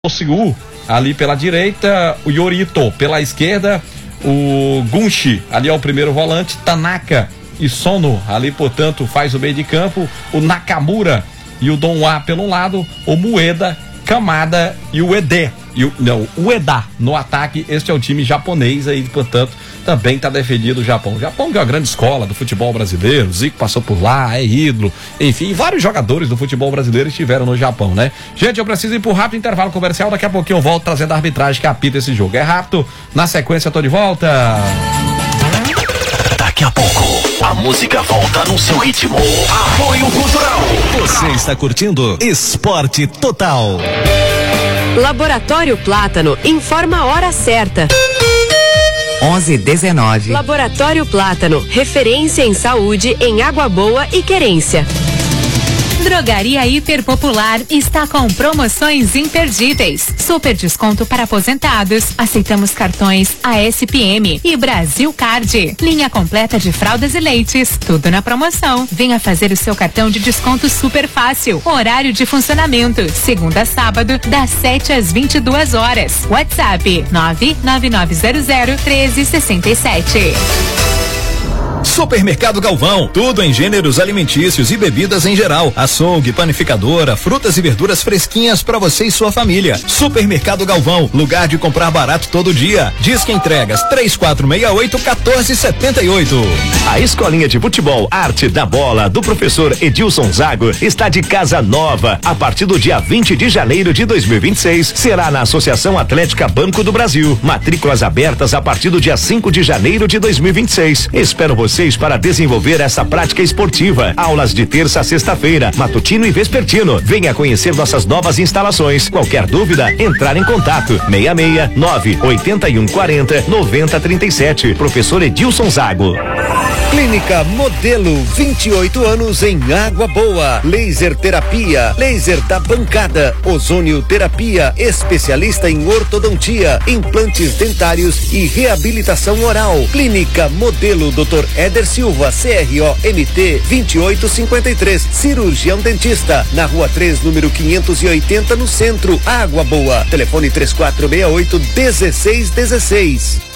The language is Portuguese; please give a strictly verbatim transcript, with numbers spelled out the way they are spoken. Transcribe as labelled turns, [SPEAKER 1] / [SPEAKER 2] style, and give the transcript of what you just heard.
[SPEAKER 1] O Sigu, ali pela direita, o Yorito pela esquerda, o Gunshi, ali é o primeiro volante, Tanaka e Sono, ali portanto faz o meio de campo, o Nakamura e o Donwa pelo lado, o Mueda, Kamada e o Ede, e o, não, o Eda no ataque. Este é o time japonês aí, portanto também está defendido o Japão. O Japão que é uma grande escola do futebol brasileiro, o Zico passou por lá, é ídolo, enfim, vários jogadores do futebol brasileiro estiveram no Japão, né? Gente, eu preciso ir por rápido intervalo comercial, daqui a pouquinho eu volto trazendo a arbitragem que apita esse jogo. É rápido, na sequência eu tô de volta.
[SPEAKER 2] Daqui a pouco, a música volta no seu ritmo. Apoio Cultural.
[SPEAKER 3] Você está curtindo Esporte Total.
[SPEAKER 4] Laboratório Plátano informa a hora certa.
[SPEAKER 5] onze e dezenove.
[SPEAKER 4] Laboratório Plátano, referência em saúde em Água Boa e Querência.
[SPEAKER 6] Drogaria Hiper Popular está com promoções imperdíveis. Super desconto para aposentados. Aceitamos cartões A S P M e Brasil Card. Linha completa de fraldas e leites. Tudo na promoção. Venha fazer o seu cartão de desconto super fácil. Horário de funcionamento: segunda a sábado, das sete às vinte e duas horas. WhatsApp nove nove nove zero zero um três seis sete.
[SPEAKER 3] Supermercado Galvão, tudo em gêneros alimentícios e bebidas em geral. Açougue, panificadora, frutas e verduras fresquinhas para você e sua família. Supermercado Galvão, lugar de comprar barato todo dia. Disque entregas três quatro seis oito, um quatro sete oito.
[SPEAKER 2] A Escolinha de Futebol Arte da Bola do professor Edilson Zago está de casa nova. A partir do dia vinte de janeiro de dois mil e vinte e seis, será na Associação Atlética Banco do Brasil. Matrículas abertas a partir do dia cinco de janeiro de dois mil e vinte e seis. Espero vocês para desenvolver essa prática esportiva. Aulas de terça a sexta-feira, matutino e vespertino. Venha conhecer nossas novas instalações. Qualquer dúvida, entrar em contato. seis seis nove oito um quatro zero nove zero três sete. Professor Edilson Zago.
[SPEAKER 7] Clínica Modelo, vinte e oito anos em Água Boa. Laser terapia, laser da bancada, ozônio terapia, especialista em ortodontia, implantes dentários e reabilitação oral. Clínica Modelo, doutor Éder Silva, C R O M T vinte e oito cinquenta e três, cirurgião dentista, na rua três, número quinhentos e oitenta, no centro, Água Boa. Telefone três quatro seis oito, um seis um seis.